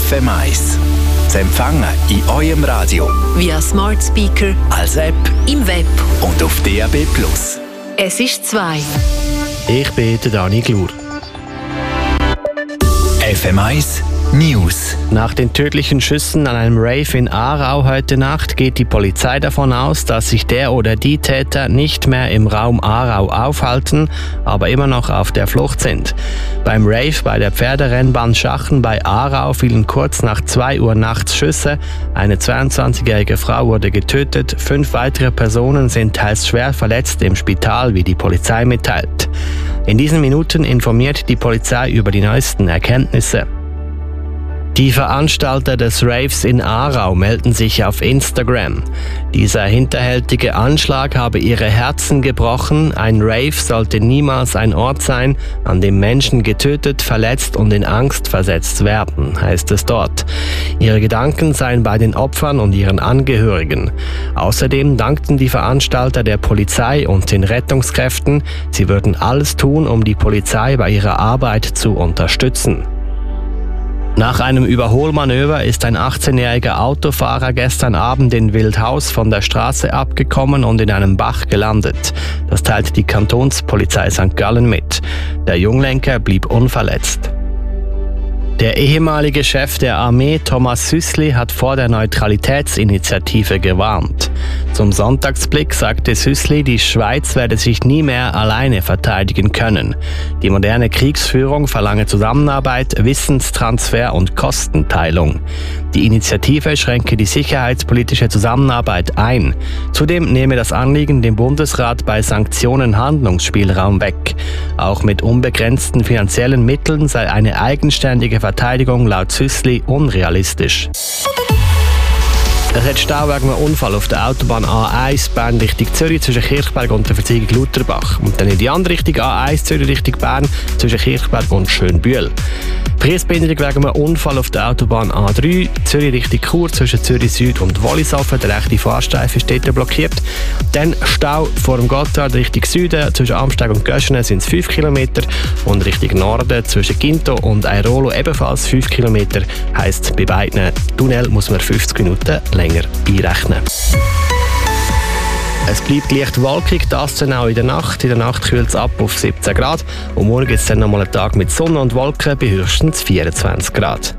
FM1. Zu empfangen in eurem Radio, via Smart Speaker, als App, im Web und auf DAB+. Es ist 2. Ich bin der Dani Glur. FM1 News. Nach den tödlichen Schüssen an einem Rave in Aarau heute Nacht geht die Polizei davon aus, dass sich der oder die Täter nicht mehr im Raum Aarau aufhalten, aber immer noch auf der Flucht sind. Beim Rave bei der Pferderennbahn Schachen bei Aarau fielen kurz nach 2 Uhr nachts Schüsse. Eine 22-jährige Frau wurde getötet, 5 weitere Personen sind teils schwer verletzt im Spital, wie die Polizei mitteilt. In diesen Minuten informiert die Polizei über die neuesten Erkenntnisse. Die Veranstalter des Raves in Aarau melden sich auf Instagram. Dieser hinterhältige Anschlag habe ihre Herzen gebrochen. Ein Rave sollte niemals ein Ort sein, an dem Menschen getötet, verletzt und in Angst versetzt werden, heißt es dort. Ihre Gedanken seien bei den Opfern und ihren Angehörigen. Außerdem dankten die Veranstalter der Polizei und den Rettungskräften. Sie würden alles tun, um die Polizei bei ihrer Arbeit zu unterstützen. Nach einem Überholmanöver ist ein 18-jähriger Autofahrer gestern Abend in Wildhaus von der Straße abgekommen und in einem Bach gelandet. Das teilt die Kantonspolizei St. Gallen mit. Der Junglenker blieb unverletzt. Der ehemalige Chef der Armee, Thomas Süssli, hat vor der Neutralitätsinitiative gewarnt. Zum Sonntagsblick sagte Süssli, die Schweiz werde sich nie mehr alleine verteidigen können. Die moderne Kriegsführung verlange Zusammenarbeit, Wissenstransfer und Kostenteilung. Die Initiative schränke die sicherheitspolitische Zusammenarbeit ein. Zudem nehme das Anliegen dem Bundesrat bei Sanktionen Handlungsspielraum weg. Auch mit unbegrenzten finanziellen Mitteln sei eine eigenständige Verteidigung laut Süssli unrealistisch. Es hat Stau wegen einem Unfall auf der Autobahn A1 Bern Richtung Zürich zwischen Kirchberg und der Verziegung Lauterbach. Und dann in die andere Richtung A1 Zürich Richtung Bern zwischen Kirchberg und Schönbühl. Verkehrsbehinderung wegen einem Unfall auf der Autobahn A3 Zürich Richtung Chur zwischen Zürich Süd und Wollishofen. Der rechte Fahrstreifen ist dort blockiert. Dann Stau vor dem Gotthard Richtung Süden zwischen Amsteg und Göschenen sind es 5 Kilometer. Und Richtung Norden zwischen Ginto und Airolo ebenfalls 5 Kilometer. Heisst, bei beiden Tunnel muss man 50 Minuten länger einrechnen. Es bleibt leicht wolkig, das dann auch in der Nacht. In der Nacht kühlt es ab auf 17 Grad. Und morgen gibt es dann nochmal einen Tag mit Sonne und Wolken bei höchstens 24 Grad.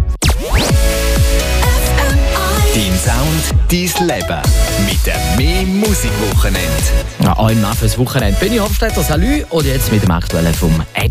Dein Sound, dein Leben. Mit dem «Mehr Musikwochenende». Einmal fürs Wochenende. Benni Hofstetter, salut. Und jetzt mit dem aktuellen vom